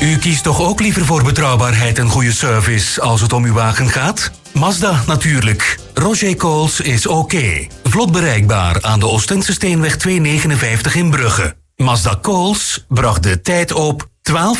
U kiest toch ook liever voor betrouwbaarheid en goede service als het om uw wagen gaat? Mazda natuurlijk. Roger Coles is oké. Vlot bereikbaar aan de Oostende Steenweg 259 in Brugge. Mazda Coles bracht de tijd op 12